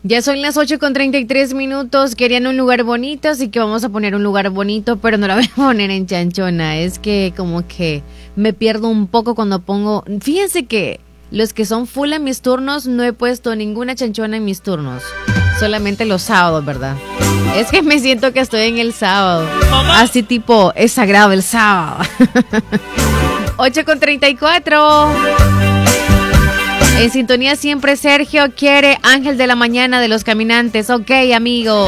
Ya son las 8:33. Querían un lugar bonito, así que vamos a poner un lugar bonito, pero no la voy a poner en chanchona. Es que como que me pierdo un poco cuando pongo... Fíjense que los que son full en mis turnos, no he puesto ninguna chanchona en mis turnos. Solamente los sábados, ¿verdad? Es que me siento que estoy en el sábado. Así tipo, es sagrado el sábado. 8:34. En sintonía siempre Sergio quiere Ángel de la Mañana de los Caminantes. Ok, amigo.